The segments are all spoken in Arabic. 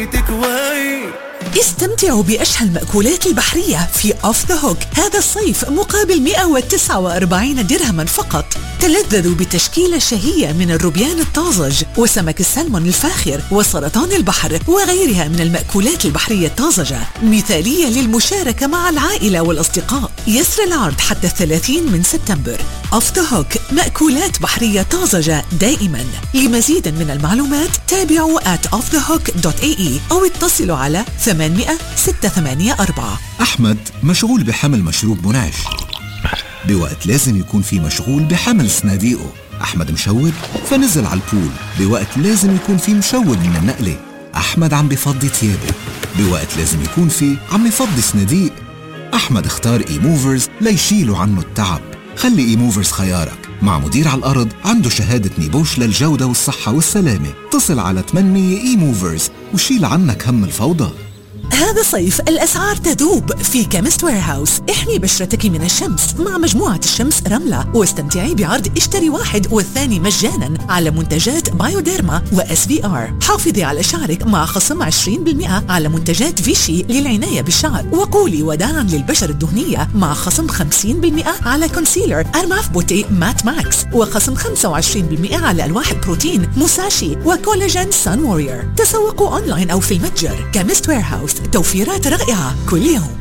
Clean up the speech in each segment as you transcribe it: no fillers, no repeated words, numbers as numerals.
استمتعوا بأشهى المأكولات البحرية في أوف ذا هوك هذا الصيف مقابل 149 درهما فقط. تلذذوا بتشكيلة شهية من الروبيان الطازج وسمك السلمون الفاخر وسرطان البحر وغيرها من المأكولات البحرية الطازجة، مثالية للمشاركة مع العائلة والأصدقاء. يسر العرض حتى 30 من سبتمبر. أوف ذا هوك، مأكولات بحرية طازجة دائما. لمزيد من المعلومات تابعوا @offthehook.ae أو اتصلوا على 800-684. أحمد مشغول بحمل مشروب منعش، بوقت لازم يكون في مشغول بحمل صناديقه. أحمد مشوب فنزل على البول، بوقت لازم يكون في مشوب من النقلة. أحمد عم بفضي ثيابه، بوقت لازم يكون في عم يفضي صناديق. أحمد اختار اي موفرز ليشيلوا عنه التعب. خلي اي موفرز خيارك، مع مدير على الأرض عنده شهادة نيبوش للجودة والصحة والسلامة. اتصل على 800 اي موفرز وشيل عنك هم الفوضى. هذا صيف الأسعار تذوب في كيمست ويرهاوس. احمي بشرتك من الشمس مع مجموعة الشمس رملة، واستمتعي بعرض اشتري واحد والثاني مجانا على منتجات بايوديرما وSVR. حافظي على شعرك مع خصم 20% على منتجات فيشي للعناية بالشعر، وقولي وداعا للبشرة الدهنية مع خصم 50% على كونسيلر أرماف بوتي مات ماكس، وخصم 25% على ألواح بروتين موساشي وكولاجين سان وورير. تسوقوا أونلاين أو في المتجر. كيمست ويرهاوس، توفيرات رائعة كل يوم.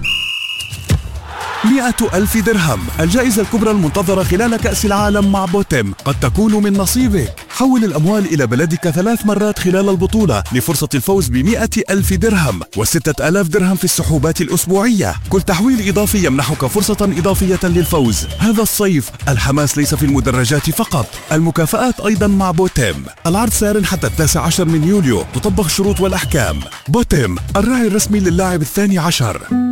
100,000 درهم، الجائزة الكبرى المنتظرة خلال كأس العالم مع بوتيم، قد تكون من نصيبك. حول الأموال إلى بلدك 3 مرات خلال البطولة لفرصة الفوز ب100,000 درهم و6,000 درهم في السحوبات الأسبوعية. كل تحويل إضافي يمنحك فرصة إضافية للفوز. هذا الصيف الحماس ليس في المدرجات فقط، المكافآت أيضا مع بوتيم. العرض سار حتى 19 من يوليو، تطبق الشروط والأحكام. بوتيم، الراعي الرسمي للاعب 12.